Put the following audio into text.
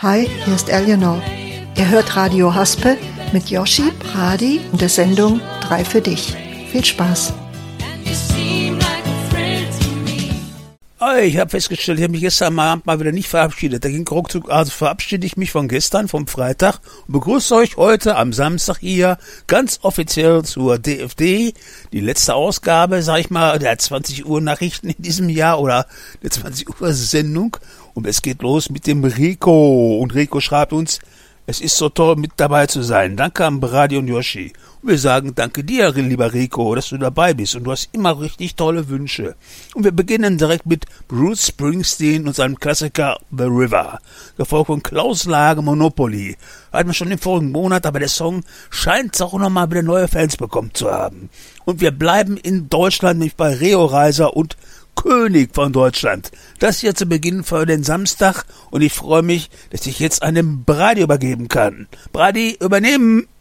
Hi, hier ist Eleanor. Ihr hört Radio Haspel mit Yoshi, Brady und der Sendung 3 für dich. Viel Spaß. Ich habe festgestellt, ich habe mich gestern Abend mal wieder nicht verabschiedet. Da ging ruckzuck, also verabschiede ich mich von gestern, vom Freitag und begrüße euch heute am Samstag hier ganz offiziell zur DFD. Die letzte Ausgabe, sag ich mal, der 20 Uhr Nachrichten in diesem Jahr oder der 20 Uhr Sendung. Und es geht los mit dem Rico. Und Rico schreibt uns, es ist so toll, mit dabei zu sein. Danke an Brady und Yoshi. Und wir sagen danke dir, lieber Rico, dass du dabei bist. Und du hast immer richtig tolle Wünsche. Und wir beginnen direkt mit Bruce Springsteen und seinem Klassiker The River. Gefolgt von Klaus Lage Monopoly. Hatten wir schon im vorigen Monat, aber der Song scheint auch nochmal wieder neue Fans bekommen zu haben. Und wir bleiben in Deutschland, nämlich bei Rio Reiser und König von Deutschland. Das hier zu Beginn für den Samstag und ich freue mich, dass ich jetzt einem Brady übergeben kann. Brady, übernehmen!